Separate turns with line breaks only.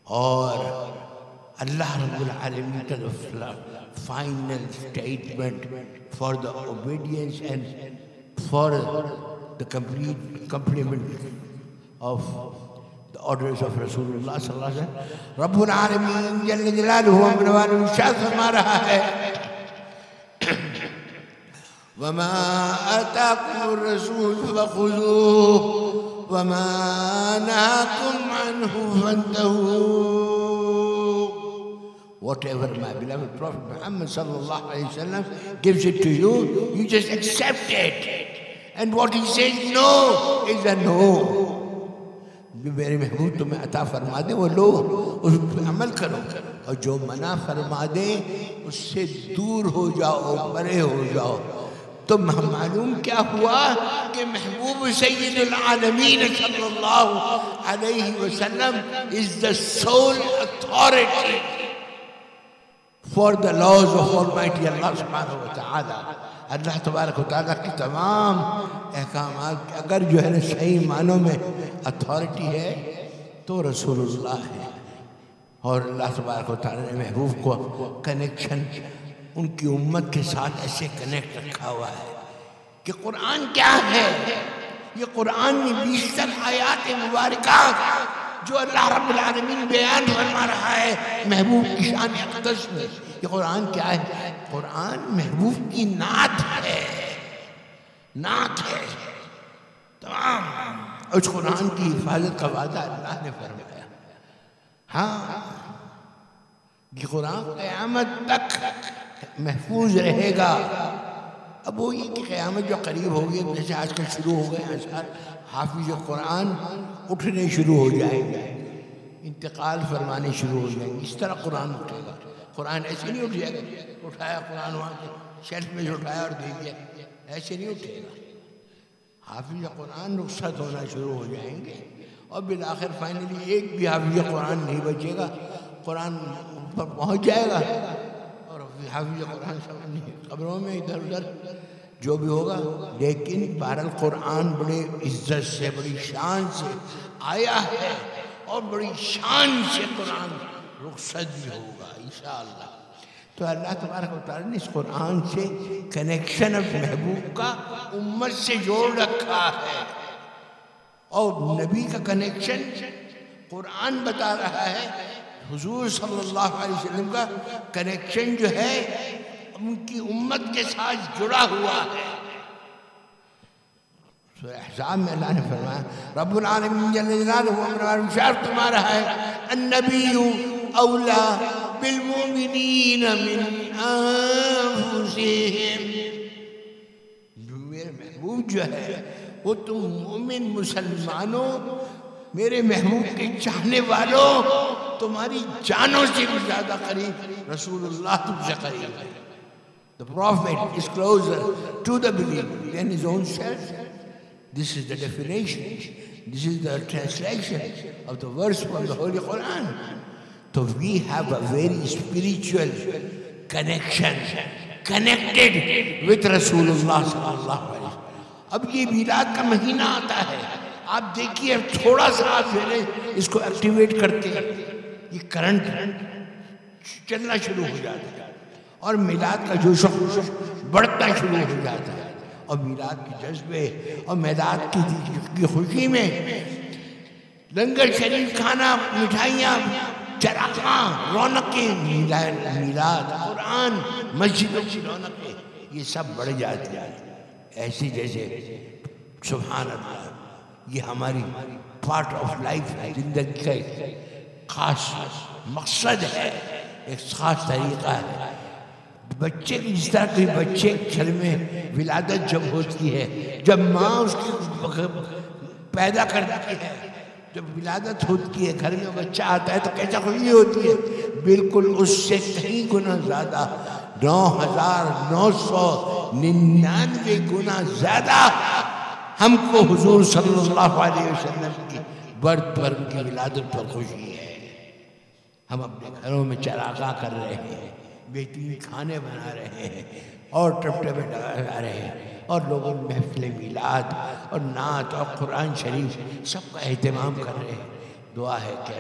اور اللہ رب العالمین کا final statement for the obedience and for the complement of the orders of Rasulullah sallallahu alaihi wasallam. رب العالمین جل جلالہ عنوان ارشاد فرما رہا ہے وَمَا آتَاكُمُ الرَّسُولُ فَخُذُوهُ وَمَا نَهَاكُمْ عَنْهُ فَانْتَهُوا. Whatever my beloved Prophet Muhammad sallallahu alayhi wa sallam gives it to you, you just accept it. And what he says no is a no. جو میرے محبوب تمہیں عطا فرما دے وہ لو، اس پر عمل کرو، اور جو منع فرما دے اس سے دور ہو جاؤ، پرے ہو جاؤ. تو معلوم کیا ہوا کہ محبوب سید العالمین صلی اللہ علیہ وسلم is the sole authority for the laws of Almighty Allah سبحانہ وتعالی. اللہ تبارک و تعالیٰ کی تمام احکامات اگر جو ہے صحیح معنوں میں اتھارٹی ہے تو رسول اللہ ہے. اور اللہ تبارک و تعالیٰ نے محبوب کو کنیکشن ان کی امت کے ساتھ ایسے کنیکٹ رکھا ہوا ہے کہ قرآن کیا ہے؟ یہ قرآن میں 20 آیات مبارکہ جو اللہ رب العالمین بیان فرما رہا ہے محبوب کی شان اقدس میں. یہ قرآن کیا ہے؟ قرآن محبوب کی نعت ہے، نعت ہے تمام. اس قرآن کی حفاظت کا وعدہ اللہ نے فرمایا. ہاں یہ قرآن قیامت تک محفوظ رہے گا. اب وہ یہ کہ قیامت جو قریب ہوگی، جیسے آج کل شروع ہو گئے ہیں حافظ قرآن اٹھنے شروع ہو جائیں گے، انتقال فرمانے شروع ہو جائیں گے. اس طرح قرآن اٹھے گا. قرآن ایسے نہیں اٹھ جائے گا، اٹھایا قرآن وہاں سے شیلف میں اٹھایا اور دے دیا، ایسے نہیں اٹھے گا. حافظ قرآن رخصت ہونا شروع ہو جائیں گے اور بالآخر فائنلی ایک بھی حافظ قرآن نہیں بچے گا. قرآن پر پہنچ جائے گا اور حافظ قرآن سب قبروں میں ادھر ادھر جو بھی ہوگا. لیکن بہرحال قرآن بڑے عزت سے، بڑی شان سے آیا ہے اور بڑی شان سے قرآن رخصت بھی ہوگا انشاءاللہ. تو اللہ تبارک و تعالیٰ نے اس قرآن سے کنیکشن محبوب کا امت سے جوڑ رکھا ہے، اور نبی کا کنیکشن قرآن بتا رہا ہے. حضور صلی اللہ علیہ وسلم کا کنیکشن جو ہے ان کی امت کے ساتھ جڑا ہوا ہے. سورہ احزاب میں اللہ نے فرمایا رب العالمین جل جلالہ ارشاد فرما رہا ہے النبی اولا بالمؤمنین من انفسہم. میرے محبوب جو ہے وہ تم مومن مسلمانوں، میرے محبوب کے چاہنے والوں، تمہاری جانوں سے بھی زیادہ قریب رسول اللہ تم سے قریب ہے. The Prophet is closer to the believer than his own self. This is the definition. This is the translation of the verse from the Holy Quran. So we have a very spiritual connection, connected with Rasulullah sallallahu alaihi wasallam. اب یہ میلاد کا مہینہ آتا ہے، آپ دیکھیے تھوڑا سا آپ اس کو ایکٹیویٹ کرتے ہیں، یہ کرنٹ چلنا شروع ہو جاتا ہے اور میلاد کا جوش و خروش بڑھنا شروع ہو جاتا ہے. اور میلاد کے جذبے اور میلاد کی خوشی میں لنگر شریف کھانا، مٹھائیاں، چراغاں، رونقیں، میلاد، قرآن، مسجدوں کی رونقیں، یہ سب بڑھ جاتی ہیں. ایسے جیسے سبحان اللہ یہ ہماری پارٹ آف لائف ہے، زندگی کا ایک خاص مقصد ہے، ایک خاص طریقہ ہے. بچے کی جس طرح کوئی بچے گھر میں ولادت جب ہوتی ہے، جب ماں اس کی پیدا کرتی ہے، جب ولادت ہوتی ہے، گھر میں بچہ آتا ہے تو کیسا خوشی ہوتی ہے. بالکل اس سے کہیں گنا زیادہ 9,999 گنا زیادہ ہم کو حضور صلی اللہ علیہ وسلم کی برتھ پر، ان کی ولادت پر خوشی ہے. ہم اپنے گھروں میں چراغاں کر رہے ہیں، بہترین کھانے بنا رہے ہیں اور ٹپٹپے لگا رہے ہیں، اور لوگوں محفل میلاد اور نعت اور قرآن شریف سب کا اہتمام کر رہے ہیں. دعا ہے کہ